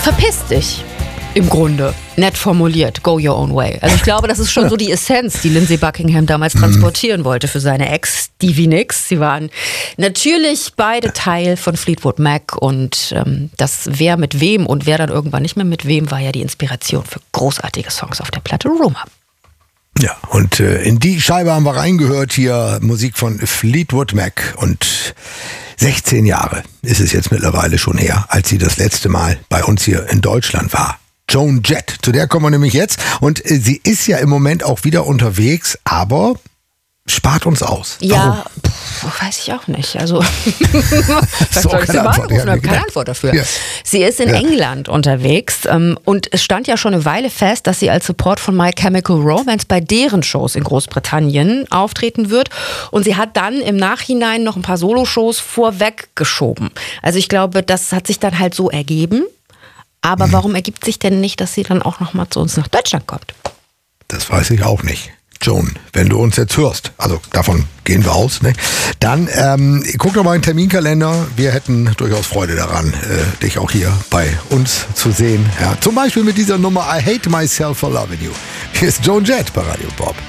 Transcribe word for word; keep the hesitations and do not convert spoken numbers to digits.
verpiss dich. Im Grunde. Nett formuliert. Go your own way. Also ich glaube, das ist schon so die Essenz, die Lindsey Buckingham damals transportieren wollte für seine Ex, Stevie Nicks. Sie waren natürlich beide Teil von Fleetwood Mac und ähm, das wer mit wem und wer dann irgendwann nicht mehr mit wem war ja die Inspiration für großartige Songs auf der Platte Rumor. Ja, und äh, in die Scheibe haben wir reingehört hier, Musik von Fleetwood Mac und sechzehn Jahre ist es jetzt mittlerweile schon her, als sie das letzte Mal bei uns hier in Deutschland war. Joan Jett, zu der kommen wir nämlich jetzt und äh, sie ist ja im Moment auch wieder unterwegs, aber spart uns aus. Ja, pff, weiß ich auch nicht. Also, was soll ich sie mal anrufen? Ich habe keine Antwort dafür. Ja. Sie ist in ja. England unterwegs ähm, und es stand ja schon eine Weile fest, dass sie als Support von My Chemical Romance bei deren Shows in Großbritannien auftreten wird. Und sie hat dann im Nachhinein noch ein paar Soloshows vorweggeschoben. Also ich glaube, das hat sich dann halt so ergeben. Aber mhm. warum ergibt sich denn nicht, dass sie dann auch noch mal zu uns nach Deutschland kommt? Das weiß ich auch nicht. Joan, wenn du uns jetzt hörst, also davon gehen wir aus, ne? Dann ähm, guck doch mal in den Terminkalender. Wir hätten durchaus Freude daran, äh, dich auch hier bei uns zu sehen. Ja, zum Beispiel mit dieser Nummer I Hate Myself for Loving You. Hier ist Joan Jett bei Radio Bob.